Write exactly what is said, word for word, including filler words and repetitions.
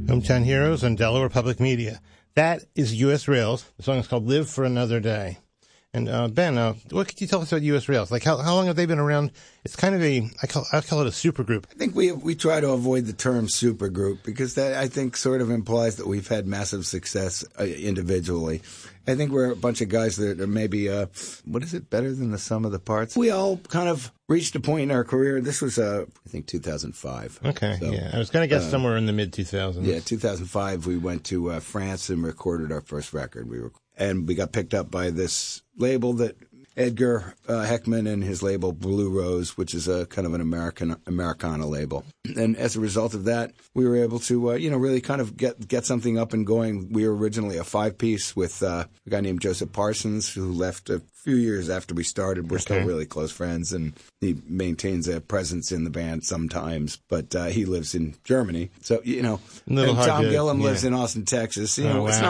Hometown Heroes on Delaware Public Media. That is U S Rails. The song is called Live for Another Day. And uh, Ben, uh, what could you tell us about U S Rails? Like, how how long have they been around? It's kind of a, I call, I call it a supergroup. I think we we try to avoid the term supergroup because that, I think, sort of implies that we've had massive success uh, individually. I think we're a bunch of guys that are maybe, uh, what is it, better than the sum of the parts? We all kind of reached a point in our career. This was, uh, I think, two thousand five. Okay, so, yeah. I was going to guess uh, somewhere in the mid two thousands. Yeah, two thousand five, we went to uh, France and recorded our first record. We were, and we got picked up by this label that Edgar uh, Heckman and his label Blue Rose, which is a kind of an American Americana label. And as a result of that, we were able to, uh, you know, really kind of get get something up and going. We were originally a five-piece with uh, a guy named Joseph Parsons, who left a few years after we started. We're Okay. still really close friends, and he maintains a presence in the band sometimes, but uh, he lives in Germany. So, you know, Little and hard Tom to- Gillum lives yeah. in Austin, Texas. You Oh, know, it's wow. not